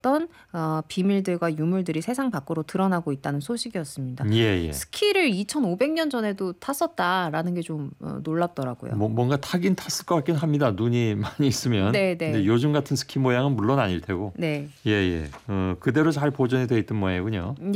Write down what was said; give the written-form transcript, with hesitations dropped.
비밀들과 유물들이 세상 밖으로 드러나고 있다는 소식이었습니다. 예, 예. 스키를 2,500년 전에도 탔었다라는 게 좀 놀랍더라고요. 뭔가 타긴 탔을 것 같긴 합니다. 눈이 많이 있으면. 근데 네네. 요즘 같은 스키 모양은 물론 아닐 테고. 네. 예, 예. 그대로 잘 보존이 돼 있던 모양이군요.